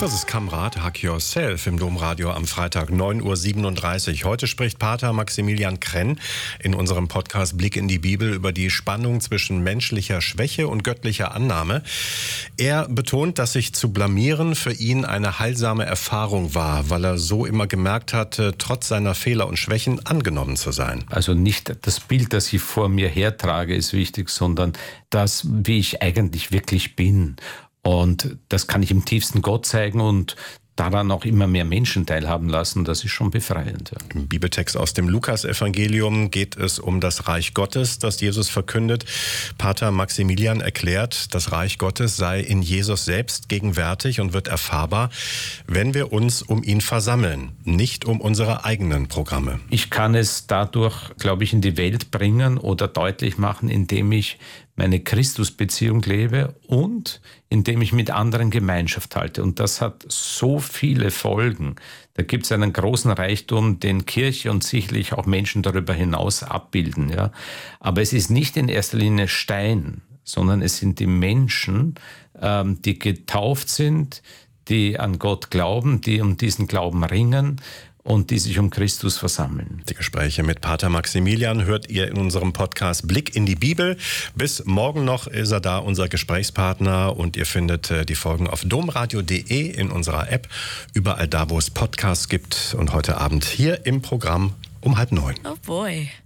Das ist Kamrat Hack Yourself im Domradio am Freitag 9.37 Uhr. Heute spricht Pater Maximilian Krenn in unserem Podcast Blick in die Bibel über die Spannung zwischen menschlicher Schwäche und göttlicher Annahme. Er betont, dass sich zu blamieren für ihn eine heilsame Erfahrung war, weil er so immer gemerkt hatte, trotz seiner Fehler und Schwächen angenommen zu sein. Also nicht das Bild, das ich vor mir hertrage, ist wichtig, sondern das, wie ich eigentlich wirklich bin. Und das kann ich im tiefsten Gott zeigen und daran auch immer mehr Menschen teilhaben lassen. Das ist schon befreiend. Ja. Im Bibeltext aus dem Lukas-Evangelium geht es um das Reich Gottes, das Jesus verkündet. Pater Maximilian erklärt, das Reich Gottes sei in Jesus selbst gegenwärtig und wird erfahrbar, wenn wir uns um ihn versammeln, nicht um unsere eigenen Programme. Ich kann es dadurch, glaube ich, in die Welt bringen oder deutlich machen, indem ich meine Christusbeziehung lebe und indem ich mit anderen Gemeinschaft halte. Und das hat so viele Folgen. Da gibt es einen großen Reichtum, den Kirche und sicherlich auch Menschen darüber hinaus abbilden. Ja. Aber es ist nicht in erster Linie Stein, sondern es sind die Menschen, die getauft sind, die an Gott glauben, die um diesen Glauben ringen und die sich um Christus versammeln. Die Gespräche mit Pater Maximilian hört ihr in unserem Podcast Blick in die Bibel. Bis morgen noch ist er da, unser Gesprächspartner. Und ihr findet die Folgen auf domradio.de, in unserer App, überall da, wo es Podcasts gibt. Und heute Abend hier im Programm um 8:30. Oh boy.